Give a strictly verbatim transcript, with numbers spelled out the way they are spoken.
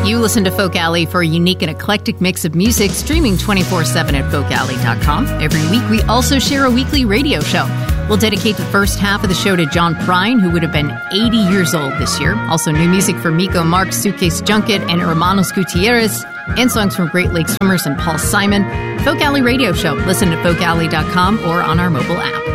You listen to Folk Alley for a unique and eclectic mix of music, streaming twenty-four seven at folk alley dot com. Every week, we also share a weekly radio show. We'll dedicate the first half of the show to John Prine, who would have been eighty years old this year. Also, new music from Miko Marks, Suitcase Junket, and Hermanos Gutierrez, and songs from Great Lakes Swimmers and Paul Simon. Folk Alley Radio Show. Listen to folk alley dot com or on our mobile app.